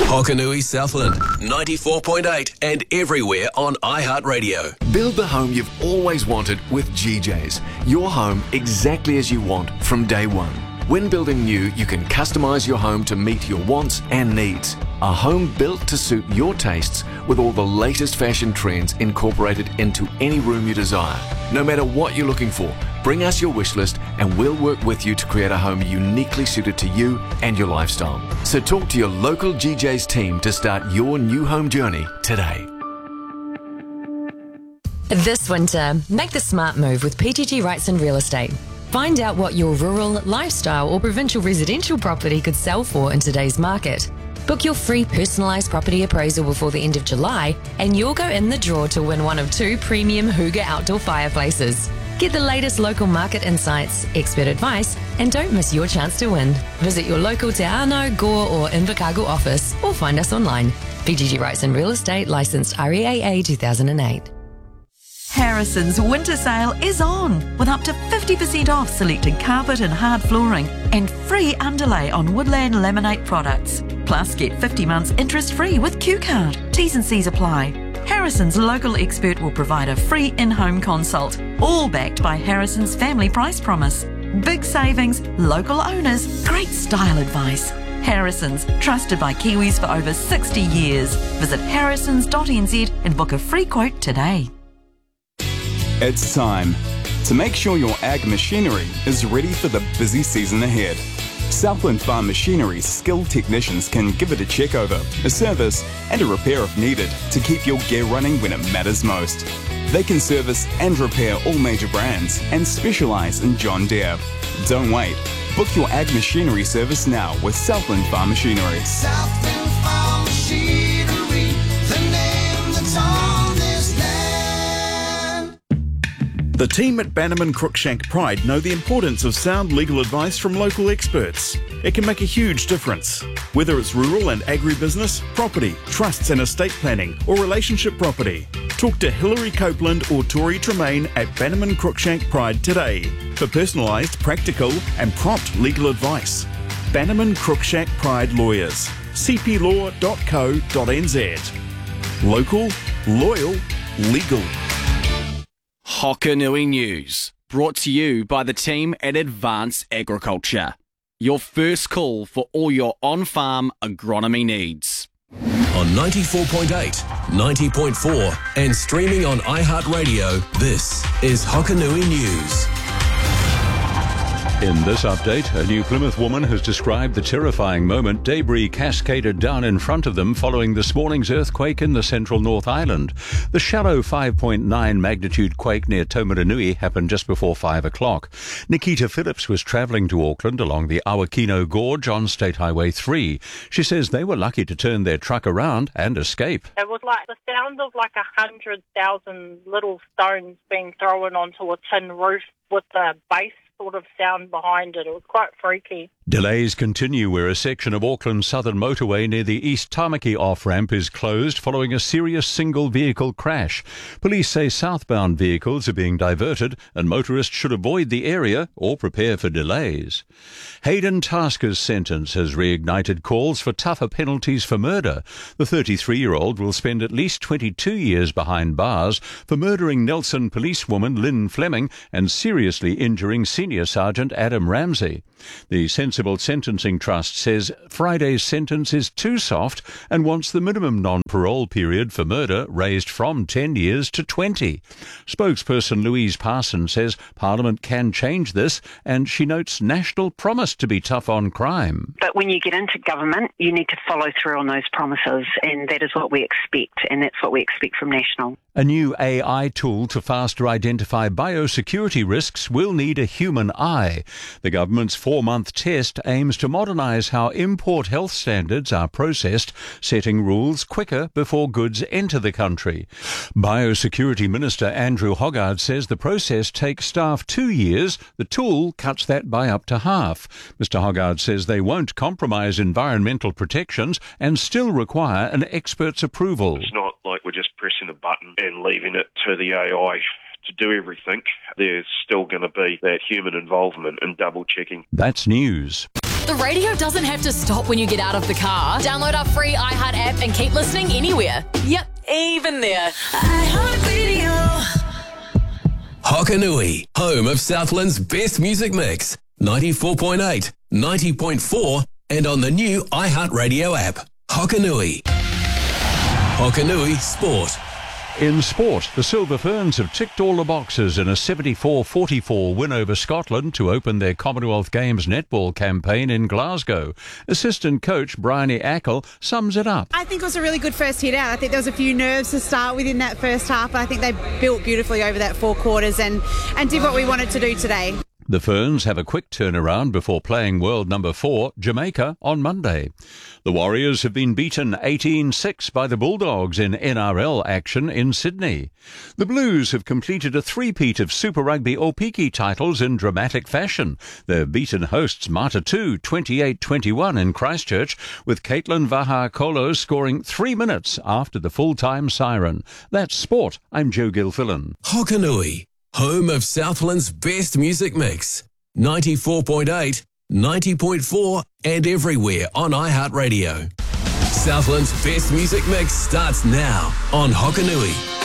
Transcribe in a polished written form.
Hokanui Southland, 94.8 and everywhere on iHeartRadio. Build the home you've always wanted with GJ's. Your home exactly as you want from day one. When building new, you can customise your home to meet your wants and needs. A home built to suit your tastes with all the latest fashion trends incorporated into any room you desire. No matter what you're looking for, bring us your wish list and we'll work with you to create a home uniquely suited to you and your lifestyle. So talk to your local GJ's team to start your new home journey today. This winter, make the smart move with PGG Wrightson Real Estate. Find out what your rural, lifestyle or provincial residential property could sell for in today's market. Book your free personalised property appraisal before the end of July and you'll go in the draw to win one of 2 premium Hooga outdoor fireplaces. Get the latest local market insights, expert advice and don't miss your chance to win. Visit your local Te Anau, Gore or Invercargill office or find us online. PGG Wrightson Real Estate, licensed REAA 2008. Harrison's winter sale is on with up to 50% off selected carpet and hard flooring and free underlay on Woodland Laminate products. Plus get 50 months interest free with Q-Card. T's and C's apply. Harrison's local expert will provide a free in-home consult, all backed by Harrison's family price promise. Big savings, local owners, great style advice. Harrison's, trusted by Kiwis for over 60 years. Visit harrisons.nz and book a free quote today. It's time to make sure your ag machinery is ready for the busy season ahead. Southland Farm Machinery's skilled technicians can give it a check over, a service and a repair if needed to keep your gear running when it matters most. They can service and repair all major brands and specialise in John Deere. Don't wait. Book your ag machinery service now with Southland Farm Machinery. Southland Farm Machinery, the name that's on this land. The team at Bannerman Cruikshank Pride know the importance of sound legal advice from local experts. It can make a huge difference. Whether it's rural and agribusiness, property, trusts and estate planning, or relationship property. Talk to Hilary Copeland or Tori Tremaine at Bannerman Cruikshank Pride today for personalised, practical and prompt legal advice. Bannerman Cruikshank Pride Lawyers. cplaw.co.nz. Local, loyal, legal. Hokanui News, brought to you by the team at Advance Agriculture. Your first call for all your on-farm agronomy needs. On 94.8, 90.4 and streaming on iHeartRadio, this is Hokanui News. In this update, a New Plymouth woman has described the terrifying moment debris cascaded down in front of them following this morning's earthquake in the central North Island. The shallow 5.9 magnitude quake near Taumarunui happened just before 5 o'clock. Nikita Phillips was travelling to Auckland along the Awakino Gorge on State Highway 3. She says they were lucky to turn their truck around and escape. It was like the sound of like 100,000 little stones being thrown onto a tin roof with the bass sort of sound behind it. It was quite freaky. Delays continue where a section of Auckland's southern motorway near the East Tamaki off-ramp is closed following a serious single-vehicle crash. Police say southbound vehicles are being diverted and motorists should avoid the area or prepare for delays. Hayden Tasker's sentence has reignited calls for tougher penalties for murder. The 33-year-old will spend at least 22 years behind bars for murdering Nelson policewoman Lynn Fleming and seriously injuring Senior Sergeant Adam Ramsey. The Sensible Sentencing Trust says Friday's sentence is too soft and wants the minimum non-parole period for murder raised from 10 years to 20. Spokesperson Louise Parson says Parliament can change this, and she notes National promised to be tough on crime. But when you get into government, you need to follow through on those promises, and that is what we expect, and that's what we expect from National. A new AI tool to faster identify biosecurity risks will need a human eye. The government's 4-month test aims to modernise how import health standards are processed, setting rules quicker before goods enter the country. Biosecurity Minister Andrew Hoggard says the process takes staff 2 years. The tool cuts that by up to half. Mr Hoggard says they won't compromise environmental protections and still require an expert's approval. It's not like we're just pressing a button and leaving it to the AI to do everything. There's still going to be that human involvement and double checking. That's news. The radio doesn't have to stop when you get out of the car. Download our free iHeart app and keep listening anywhere. Yep, even there. iHeart Radio. Hokanui, home of Southland's best music mix. 94.8, 90.4 and on the new iHeartRadio app. Hokanui. Hokanui Sport. In sport, the Silver Ferns have ticked all the boxes in a 74-44 win over Scotland to open their Commonwealth Games netball campaign in Glasgow. Assistant coach Bryony Ackle sums it up. I think it was a really good first hit out. I think there was a few nerves to start with in that first half, but I think they built beautifully over that 4 quarters and did what we wanted to do today. The Ferns have a quick turnaround before playing world number 4, Jamaica, on Monday. The Warriors have been beaten 18-6 by the Bulldogs in NRL action in Sydney. The Blues have completed a three-peat of Super Rugby Opiki titles in dramatic fashion. They've beaten hosts Matatu 28-21 in Christchurch, with Caitlin Vaha-Kolo scoring 3 minutes after the full-time siren. That's sport. I'm Joe Gilfillan. Hokanui, home of Southland's best music mix. 94.8, 90.4 and everywhere on iHeartRadio. Southland's best music mix starts now on Hokanui.